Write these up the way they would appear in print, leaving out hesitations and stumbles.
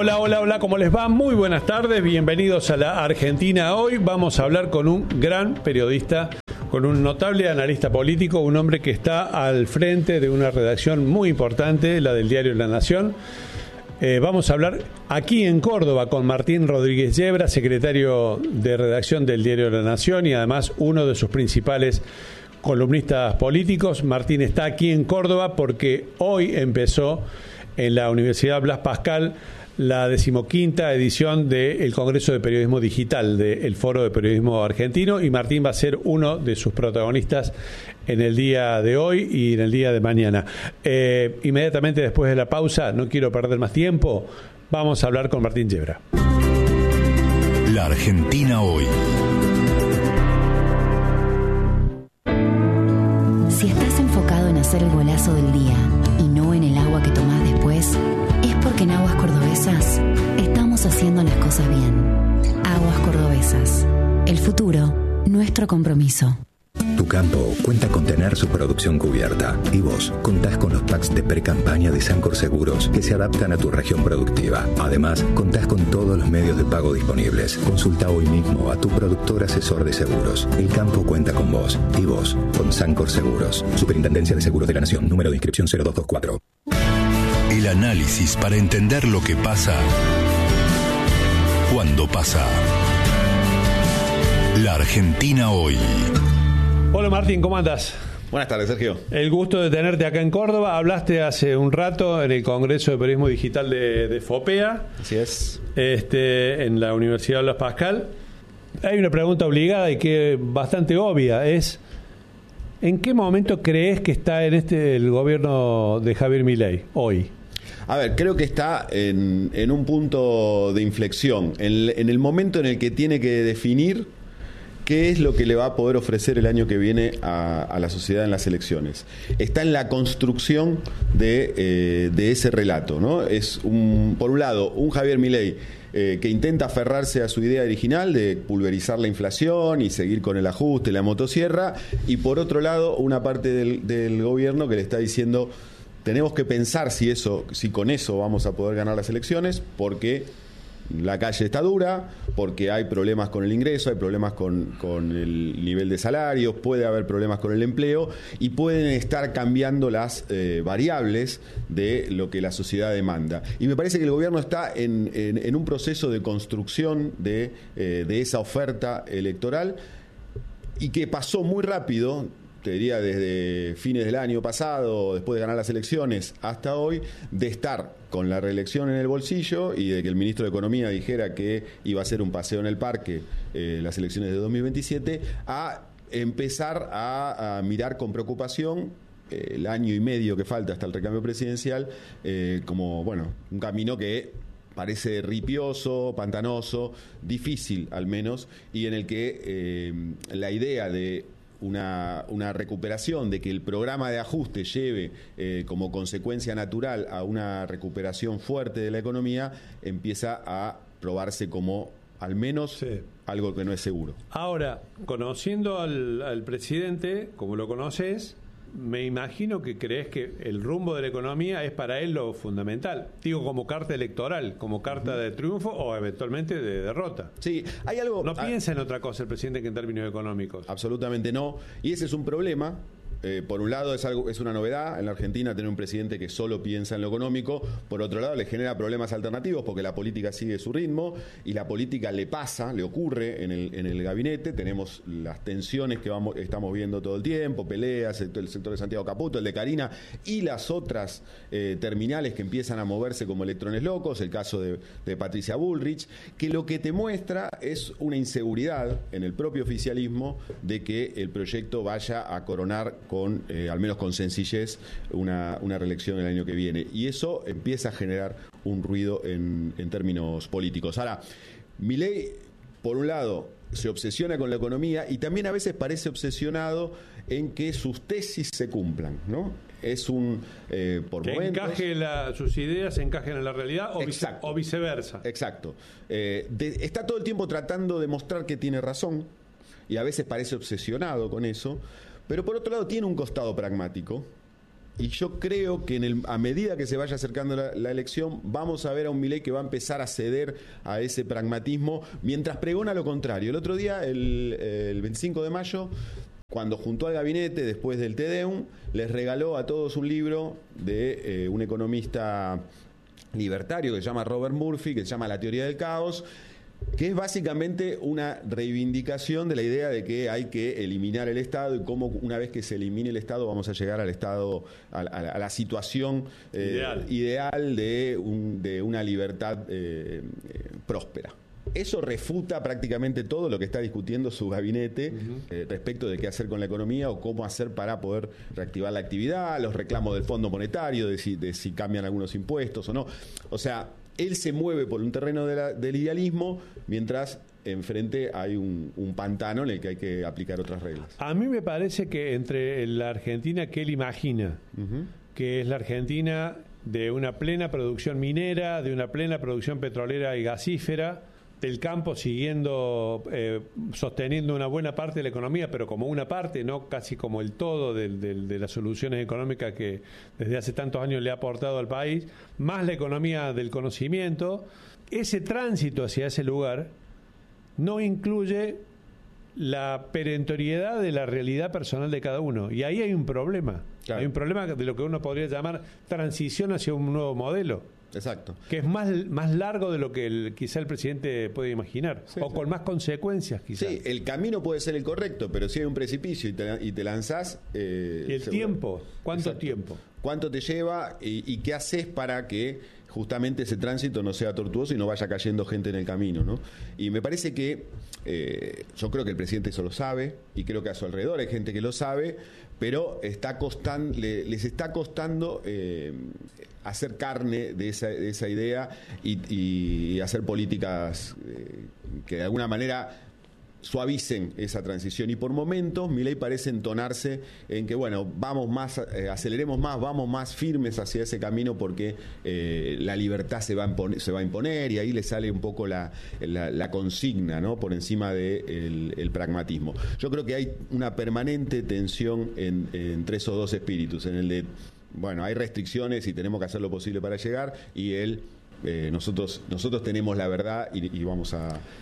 Hola, ¿cómo les va? Muy buenas tardes, bienvenidos a la Argentina Hoy. Vamos a hablar con un gran periodista, con un notable analista político, un hombre que está al frente de una redacción muy importante, la del diario La Nación. Vamos a hablar aquí en Córdoba con Martín Rodríguez Yebra, secretario de redacción del diario La Nación y además uno de sus principales columnistas políticos. Martín está aquí en Córdoba porque hoy empezó en la Universidad Blas Pascal la 15ª edición del Congreso de Periodismo Digital del Foro de Periodismo Argentino, y Martín va a ser uno de sus protagonistas en el día de hoy y en el día de mañana. Inmediatamente después de la pausa, no quiero perder más tiempo, vamos a hablar con Martín Yebra. La Argentina Hoy. Si estás enfocado en hacer el golazo del día y no en el agua que tomás después, es porque en Aguas Cordobesas estamos haciendo las cosas bien. Aguas Cordobesas. El futuro, nuestro compromiso. Tu campo cuenta con tener su producción cubierta y vos contás con los packs de pre-campaña de Sancor Seguros que se adaptan a tu región productiva. Además, contás con todos los medios de pago disponibles. Consulta hoy mismo a tu productor asesor de seguros. El campo cuenta con vos y vos con Sancor Seguros. Superintendencia de Seguros de la Nación. Número de inscripción 0224. El análisis para entender lo que pasa cuando pasa. La Argentina Hoy. Hola Martín, ¿cómo andás? Buenas tardes, Sergio. El gusto de tenerte acá en Córdoba. Hablaste hace un rato en el Congreso de Periodismo Digital de FOPEA. Así es. En la Universidad Blas Pascal. Hay una pregunta obligada y que bastante obvia, es ¿en qué momento crees que está el gobierno de Javier Milei hoy? A ver, creo que está en un punto de inflexión, en el momento en el que tiene que definir qué es lo que le va a poder ofrecer el año que viene a la sociedad en las elecciones. Está en la construcción de ese relato, ¿no? Es, por un lado, un Javier Milei que intenta aferrarse a su idea original de pulverizar la inflación y seguir con el ajuste, la motosierra, y por otro lado, una parte del gobierno que le está diciendo: tenemos que pensar si con eso vamos a poder ganar las elecciones, porque la calle está dura, porque hay problemas con el ingreso, hay problemas con el nivel de salarios, puede haber problemas con el empleo y pueden estar cambiando las variables de lo que la sociedad demanda. Y me parece que el gobierno está en un proceso de construcción de esa oferta electoral, y que pasó muy rápido, te diría desde fines del año pasado, después de ganar las elecciones, hasta hoy, de estar con la reelección en el bolsillo y de que el ministro de Economía dijera que iba a ser un paseo en el parque las elecciones de 2027, a empezar a mirar con preocupación el año y medio que falta hasta el recambio presidencial, como un camino que parece ripioso, pantanoso, difícil al menos, y en el que la idea de una recuperación, de que el programa de ajuste lleve como consecuencia natural a una recuperación fuerte de la economía, empieza a probarse como al menos algo que no es seguro. Ahora, conociendo al presidente, como lo conoces, me imagino que crees que el rumbo de la economía es para él lo fundamental. Digo, como carta electoral, como carta de triunfo o eventualmente de derrota. Sí, hay algo. No piensa en otra cosa el presidente que en términos económicos. Absolutamente no. Y ese es un problema. Por un lado es una novedad en la Argentina tener un presidente que solo piensa en lo económico. Por otro lado le genera problemas alternativos porque la política sigue su ritmo y la política le ocurre en el gabinete. Tenemos las tensiones que estamos viendo todo el tiempo, peleas, el sector de Santiago Caputo, el de Carina y las otras terminales que empiezan a moverse como electrones locos, el caso de Patricia Bullrich, que lo que te muestra es una inseguridad en el propio oficialismo de que el proyecto vaya a coronar al menos con sencillez, una reelección el año que viene. Y eso empieza a generar un ruido en términos políticos. Ahora, Milei, por un lado, se obsesiona con la economía y también a veces parece obsesionado en que sus tesis se cumplan, ¿no? Es por que momentos... sus ideas se encajen en la realidad o viceversa. Exacto. Está todo el tiempo tratando de mostrar que tiene razón y a veces parece obsesionado con eso. Pero por otro lado tiene un costado pragmático Y yo creo que a medida que se vaya acercando la elección, vamos a ver a un Milei que va a empezar a ceder a ese pragmatismo, mientras pregona lo contrario. El otro día, el 25 de mayo, cuando juntó al gabinete después del Te Deum, les regaló a todos un libro de un economista libertario que se llama Robert Murphy, que se llama La teoría del caos, que es básicamente una reivindicación de la idea de que hay que eliminar el Estado y cómo una vez que se elimine el Estado vamos a llegar al Estado, a la situación ideal de una libertad próspera. Eso refuta prácticamente todo lo que está discutiendo su gabinete respecto de qué hacer con la economía o cómo hacer para poder reactivar la actividad, los reclamos del Fondo Monetario, de si cambian algunos impuestos o no. O sea, él se mueve por un terreno del idealismo, mientras enfrente hay un pantano en el que hay que aplicar otras reglas. A mí me parece que entre la Argentina que él imagina, que es la Argentina de una plena producción minera, de una plena producción petrolera y gasífera, del campo siguiendo sosteniendo una buena parte de la economía, pero como una parte, no casi como el todo de las soluciones económicas que desde hace tantos años le ha aportado al país, más la economía del conocimiento. Ese tránsito hacia ese lugar no incluye la perentoriedad de la realidad personal de cada uno, y ahí hay un problema. Claro. Hay un problema de lo que uno podría llamar transición hacia un nuevo modelo. Exacto. Que es más largo de lo que quizá el presidente puede imaginar, sí, o con más consecuencias quizás. Sí, el camino puede ser el correcto, pero si hay un precipicio y te lanzás... ¿Y el tiempo? ¿Cuánto Exacto. tiempo? ¿Cuánto te lleva y qué haces para que justamente ese tránsito no sea tortuoso y no vaya cayendo gente en el camino, ¿no? Y me parece que yo creo que el presidente eso lo sabe, y creo que a su alrededor hay gente que lo sabe, pero les está costando hacer carne de esa idea y hacer políticas que de alguna manera suavicen esa transición. Y por momentos Milei parece entonarse en que, bueno, vamos más, aceleremos más, vamos más firmes hacia ese camino porque la libertad se va a imponer, y ahí le sale un poco la consigna, ¿no?, por encima de el pragmatismo. Yo creo que hay una permanente tensión entre esos dos espíritus, en el de, bueno, hay restricciones y tenemos que hacer lo posible para llegar, y nosotros tenemos la verdad y vamos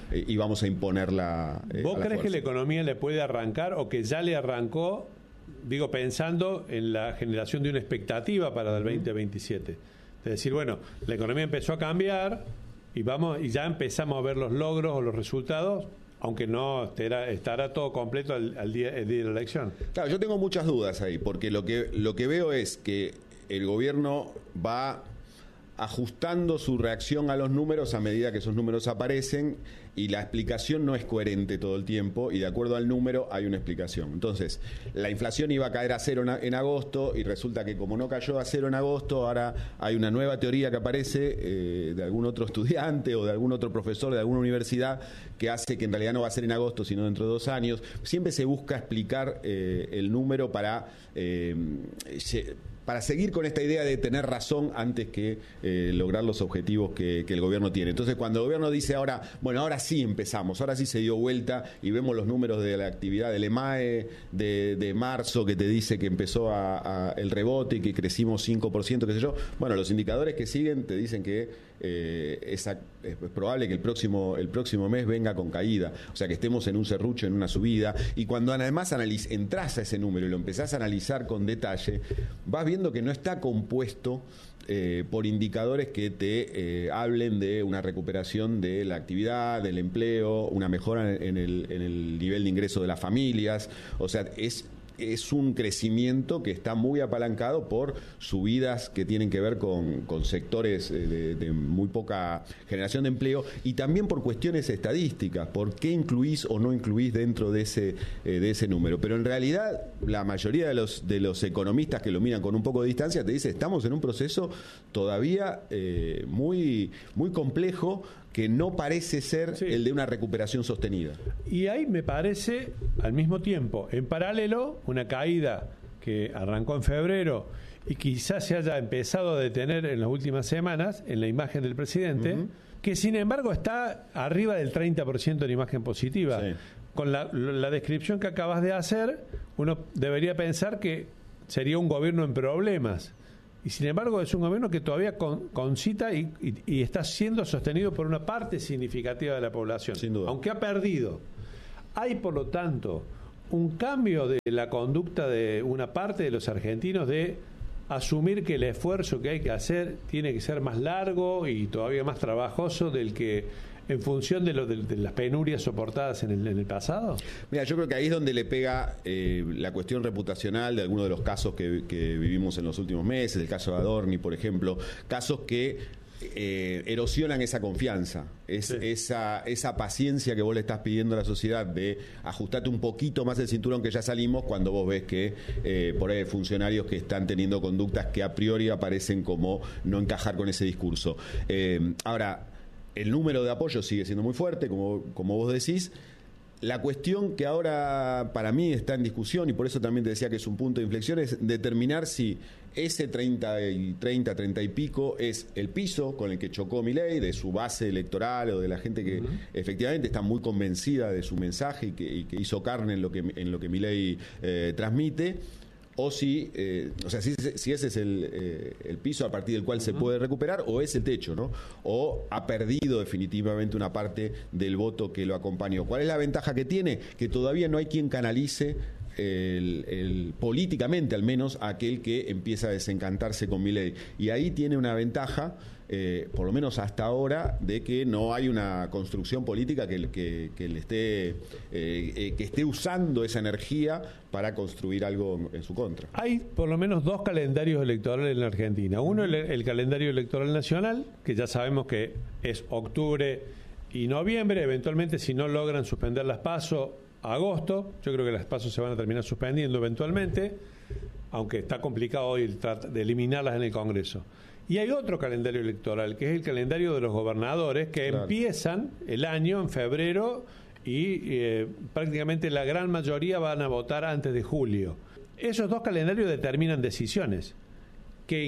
a imponerla. ¿Vos crees que la economía le puede arrancar, o que ya le arrancó, digo, pensando en la generación de una expectativa para el 2027? Es decir, bueno, la economía empezó a cambiar y ya empezamos a ver los logros o los resultados, aunque no estará todo completo el día de la elección. Claro, yo tengo muchas dudas ahí, porque lo que veo es que el gobierno va ajustando su reacción a los números a medida que esos números aparecen, y la explicación no es coherente todo el tiempo, y de acuerdo al número hay una explicación. Entonces, la inflación iba a caer a cero en agosto, y resulta que como no cayó a cero en agosto, ahora hay una nueva teoría que aparece de algún otro estudiante o de algún otro profesor de alguna universidad que hace que en realidad no va a ser en agosto sino dentro de 2 años. Siempre se busca explicar el número para seguir con esta idea de tener razón antes que lograr los objetivos que el gobierno tiene. Entonces, cuando el gobierno dice ahora sí empezamos, ahora sí se dio vuelta y vemos los números de la actividad del EMAE de marzo, que te dice que empezó el rebote y que crecimos 5%, qué sé yo. Bueno, los indicadores que siguen te dicen que es probable que el próximo mes venga con caída, o sea que estemos en un serrucho, en una subida. Y cuando además entras a ese número y lo empezás a analizar con detalle, vas viendo que no está compuesto por indicadores que te hablen de una recuperación de la actividad, del empleo, una mejora en el nivel de ingreso de las familias. O sea, es un crecimiento que está muy apalancado por subidas que tienen que ver con sectores de muy poca generación de empleo, y también por cuestiones estadísticas, por qué incluís o no incluís dentro de ese número. Pero en realidad la mayoría de los economistas que lo miran con un poco de distancia te dice, estamos en un proceso todavía muy, muy complejo, que no parece ser el de una recuperación sostenida. Y ahí me parece, al mismo tiempo, en paralelo, una caída que arrancó en febrero y quizás se haya empezado a detener en las últimas semanas en la imagen del presidente, que sin embargo está arriba del 30% de la imagen positiva. Sí. Con la descripción que acabas de hacer, uno debería pensar que sería un gobierno en problemas. Y sin embargo es un gobierno que todavía concita y está siendo sostenido por una parte significativa de la población, sin duda, aunque ha perdido. Hay, por lo tanto, un cambio de la conducta de una parte de los argentinos de asumir que el esfuerzo que hay que hacer tiene que ser más largo y todavía más trabajoso del que en función de las penurias soportadas en el pasado. Mira, yo creo que ahí es donde le pega la cuestión reputacional de algunos de los casos que vivimos en los últimos meses, el caso de Adorni, por ejemplo, casos que erosionan esa confianza, sí, esa paciencia que vos le estás pidiendo a la sociedad de ajustarte un poquito más el cinturón, que ya salimos, cuando vos ves que por ahí hay funcionarios que están teniendo conductas que a priori aparecen como no encajar con ese discurso. Ahora, el número de apoyo sigue siendo muy fuerte, como vos decís. La cuestión que ahora para mí está en discusión, y por eso también te decía que es un punto de inflexión, es determinar si ese 30 y pico es el piso con el que chocó Milei, de su base electoral o de la gente que efectivamente está muy convencida de su mensaje y que hizo carne en lo que Milei transmite, o si ese es el piso a partir del cual se puede recuperar, o es el techo, ¿no? O ha perdido definitivamente una parte del voto que lo acompañó. ¿Cuál es la ventaja que tiene? Que todavía no hay quien canalice políticamente, al menos, a aquel que empieza a desencantarse con Milei. Y ahí tiene una ventaja, por lo menos hasta ahora, de que no hay una construcción política que le esté usando esa energía para construir algo en su contra. Hay por lo menos dos calendarios electorales en la Argentina. Uno, el calendario electoral nacional, que ya sabemos que es octubre y noviembre. Eventualmente, si no logran suspender las PASO, agosto. Yo creo que las PASO se van a terminar suspendiendo eventualmente, aunque está complicado hoy tratar de eliminarlas en el Congreso. Y hay otro calendario electoral, que es el calendario de los gobernadores, que empiezan el año en febrero y prácticamente la gran mayoría van a votar antes de julio. Esos dos calendarios determinan decisiones que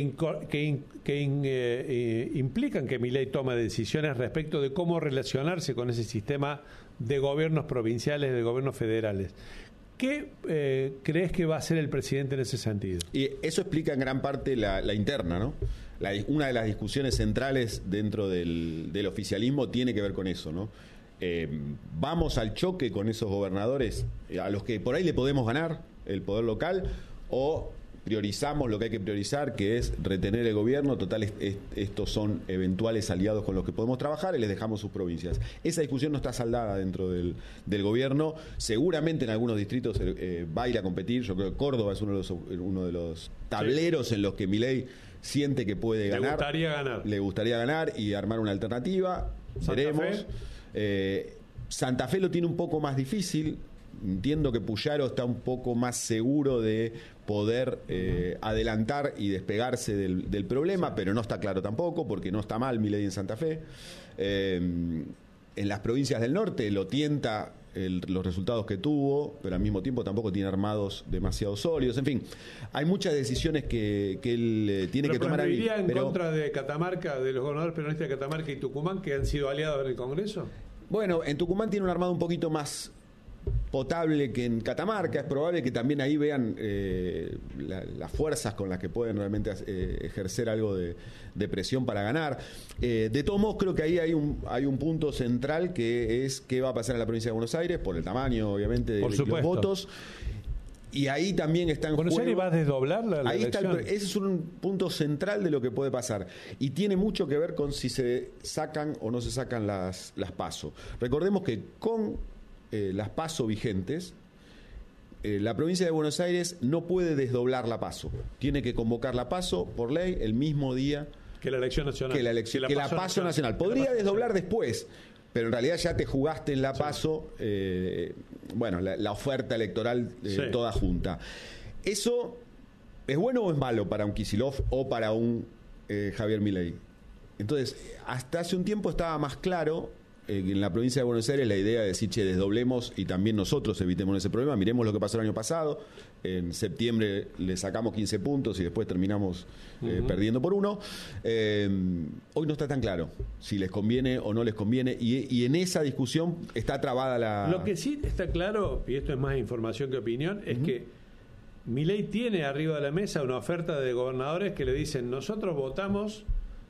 implican que Milei tome decisiones respecto de cómo relacionarse con ese sistema de gobiernos provinciales, de gobiernos federales. ¿Qué crees que va a hacer el presidente en ese sentido? Y eso explica en gran parte la interna, ¿no? Una de las discusiones centrales dentro del oficialismo tiene que ver con eso, ¿no? ¿Vamos al choque con esos gobernadores a los que por ahí le podemos ganar el poder local, o priorizamos lo que hay que priorizar, que es retener el gobierno? Total, estos son eventuales aliados con los que podemos trabajar y les dejamos sus provincias. Esa discusión no está saldada dentro del gobierno. Seguramente en algunos distritos va a ir a competir. Yo creo que Córdoba es uno de los tableros en los que Milei siente que puede ganar. Le gustaría ganar y armar una alternativa. Veremos. Santa Fe lo tiene un poco más difícil. Entiendo que Puyaro está un poco más seguro de poder adelantar y despegarse del problema, pero no está claro tampoco, porque no está mal Milei en Santa Fe. En las provincias del norte lo tienta los resultados que tuvo, pero al mismo tiempo tampoco tiene armados demasiado sólidos. En fin, hay muchas decisiones que él tiene que tomar ahí. ¿Iría en contra de Catamarca, de los gobernadores peronistas de Catamarca y Tucumán, que han sido aliados en el Congreso? Bueno, en Tucumán tiene un armado un poquito más potable que en Catamarca. Es probable que también ahí vean las fuerzas con las que pueden realmente ejercer algo de presión para ganar. De todos modos, creo que ahí hay un punto central, que es qué va a pasar en la provincia de Buenos Aires, por el tamaño, obviamente, de los votos. Y ahí también está en Buenos juego. Aires va a desdoblar la ahí elección. Ese es un punto central de lo que puede pasar. Y tiene mucho que ver con si se sacan o no se sacan las PASO. Recordemos que con las PASO vigentes, la provincia de Buenos Aires no puede desdoblar la PASO. Tiene que convocar la PASO por ley el mismo día que la elección nacional. Que la PASO nacional. Podría desdoblar después, pero en realidad ya te jugaste en la PASO, la oferta electoral toda junta. ¿Eso es bueno o es malo para un Kicillof o para un Javier Milei? Entonces, hasta hace un tiempo estaba más claro en la provincia de Buenos Aires la idea de decir, desdoblemos y también nosotros evitemos ese problema. Miremos lo que pasó el año pasado. En septiembre le sacamos 15 puntos y después terminamos perdiendo por 1. Hoy no está tan claro si les conviene o no les conviene, y en esa discusión está trabada la... Lo que sí está claro, y esto es más información que opinión, es que Milei tiene arriba de la mesa una oferta de gobernadores que le dicen: nosotros votamos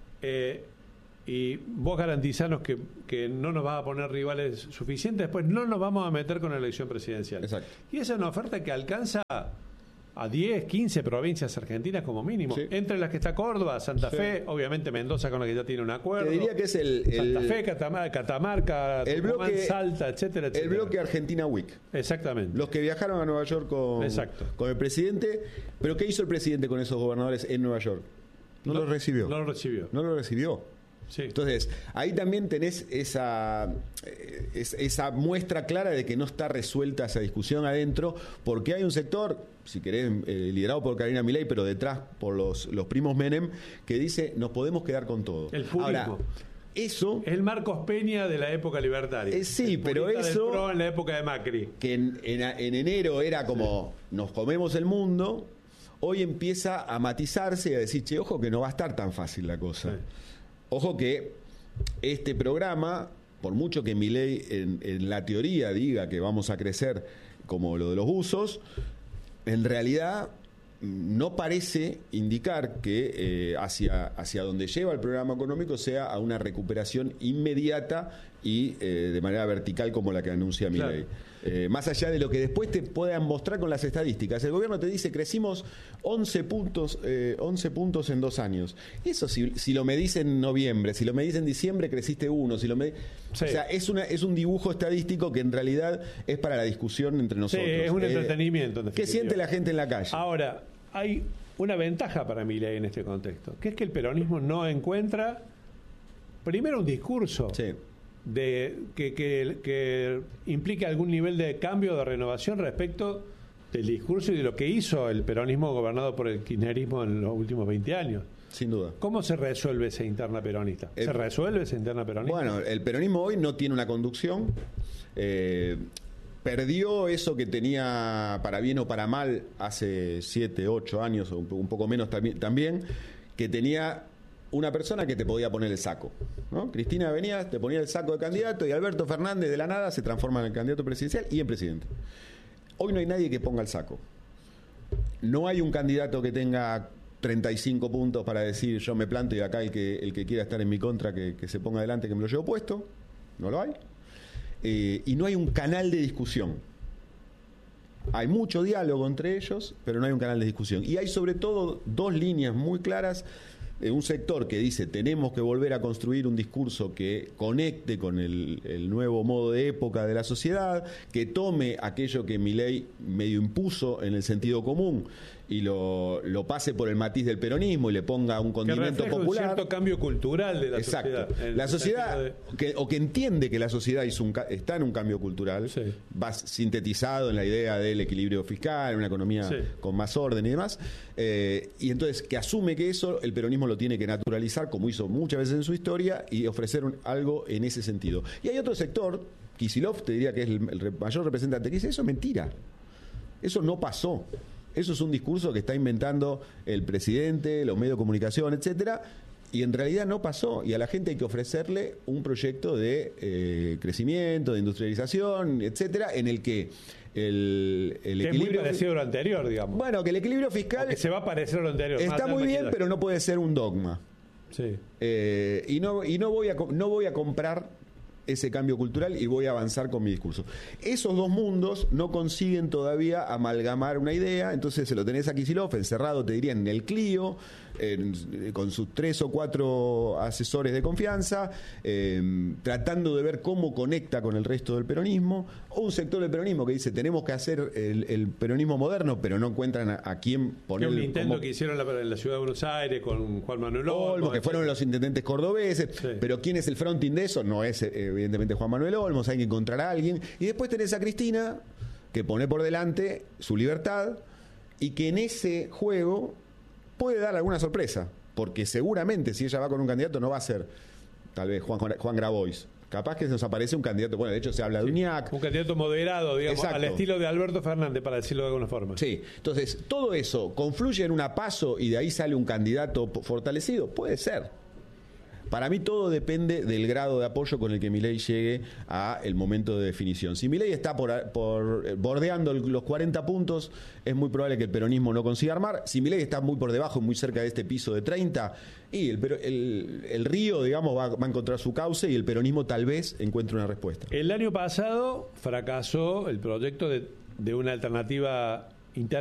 y vos garantizanos que no nos vas a poner rivales suficientes, después no nos vamos a meter con la elección presidencial. Exacto. Y esa es una oferta que alcanza a 10, 15 provincias argentinas como mínimo, Sí. entre las que está Córdoba, Santa Sí. Fe, obviamente Mendoza, con la que ya tiene un acuerdo. Te diría que es Santa Fe, Catamarca, el Tucumán, bloque, Salta, etcétera, etcétera. el bloque Argentina Week. Exactamente. Los que viajaron a Nueva York Exacto. con el presidente. Pero ¿qué hizo el presidente con esos gobernadores en Nueva York? No los recibió. No lo recibió. No lo recibió. Sí. Entonces, ahí también tenés esa muestra clara de que no está resuelta esa discusión adentro, porque hay un sector, si querés, liderado por Karina Milei, pero detrás por los primos Menem, que dice: nos podemos quedar con todo. El purismo. Ahora, eso... Es el Marcos Peña de la época libertaria. Sí, El pero purista del eso... PRO en la época de Macri. que en enero era como nos comemos el mundo, hoy empieza a matizarse y a decir: che, ojo que no va a estar tan fácil la cosa. Sí. Ojo que este programa, por mucho que Milei en la teoría diga que vamos a crecer como lo de los buzos, en realidad no parece indicar que hacia donde lleva el programa económico sea a una recuperación inmediata y de manera vertical como la que anuncia Milei. Claro. Más allá de lo que después te puedan mostrar con las estadísticas. El gobierno te dice: crecimos 11 puntos en 2 años. Y eso si lo medís en noviembre, si lo medís en diciembre, creciste 1. Si lo medís, Sí. O sea, es un dibujo estadístico que en realidad es para la discusión entre nosotros. Sí, es un entretenimiento. En ¿Qué definitiva. siente la gente en la calle? Ahora, hay una ventaja para Milei en este contexto, que es que el peronismo no encuentra, primero, un discurso Sí. que implique algún nivel de cambio, de renovación respecto del discurso y de lo que hizo el peronismo gobernado por el kirchnerismo en los últimos 20 años. Sin duda. ¿Cómo se resuelve esa interna peronista? ¿Se resuelve esa interna peronista? Bueno, el peronismo hoy no tiene una conducción. Perdió eso que tenía, para bien o para mal, hace 7, 8 años o un poco menos también, que tenía una persona que te podía poner el saco, ¿no? Cristina venía, te ponía el saco de candidato, y Alberto Fernández de la nada se transforma en el candidato presidencial y en presidente. Hoy no hay nadie que ponga el saco. No hay un candidato que tenga 35 puntos para decir: yo me planto y acá el que quiera estar en mi contra que se ponga adelante, que me lo llevo puesto. No lo hay. Y no hay un canal de discusión. Hay mucho diálogo entre ellos, pero no hay un canal de discusión. Y hay sobre todo 2 líneas muy claras. Un sector que dice: tenemos que volver a construir un discurso que conecte con el nuevo modo de época de la sociedad, que tome aquello que Milei medio impuso en el sentido común y lo pase por el matiz del peronismo y le ponga un condimento popular. Un cierto cambio cultural de la Exacto. sociedad. La sociedad, que entiende que la sociedad está en un cambio cultural, Sí. va sintetizado en la idea del equilibrio fiscal, una economía Sí. con más orden y demás, y entonces que asume que eso el peronismo lo tiene que naturalizar, como hizo muchas veces en su historia, y ofrecer algo en ese sentido. Y hay otro sector, Kicillof te diría que es el mayor representante, que dice: eso es mentira, eso no pasó. Eso es un discurso que está inventando el presidente, los medios de comunicación, etcétera, y en realidad no pasó. Y a la gente hay que ofrecerle un proyecto de crecimiento, de industrialización, etcétera, en el que el que es muy equilibrio... parecido a lo anterior, digamos. Bueno, que el equilibrio fiscal Que se va a parecer a lo anterior. está muy bien, pero no puede ser un dogma. Sí. Y no voy a comprar ese cambio cultural y voy a avanzar con mi discurso. Esos 2 mundos no consiguen todavía amalgamar una idea, entonces se lo tenés a Kicillof encerrado, te diría, en el Clio, con sus 3 o 4 asesores de confianza, tratando de ver cómo conecta con el resto del peronismo, o un sector del peronismo que dice: tenemos que hacer el peronismo moderno, pero no encuentran a quién poner. Que un intento que hicieron en la ciudad de Buenos Aires con Juan Manuel Olmos, que fueron los intendentes cordobeses, Sí. pero ¿quién es el fronting de eso? No es evidentemente Juan Manuel Olmos, hay que encontrar a alguien. Y después tenés a Cristina, que pone por delante su libertad, y que en ese juego puede dar alguna sorpresa, porque seguramente si ella va con un candidato no va a ser tal vez Juan Grabois. Capaz que se nos aparece un candidato, bueno, de hecho se habla de Uñac. un candidato moderado, digamos, Exacto. al estilo de Alberto Fernández, para decirlo de alguna forma. Sí, entonces todo eso confluye en una PASO y de ahí sale un candidato fortalecido, puede ser. Para mí todo depende del grado de apoyo con el que Milei llegue a el momento de definición. Si Milei está por bordeando los 40 puntos, es muy probable que el peronismo no consiga armar. Si Milei está muy por debajo, muy cerca de este piso de 30, y el río, digamos, va a encontrar su cauce y el peronismo tal vez encuentre una respuesta. El año pasado fracasó el proyecto de una alternativa interna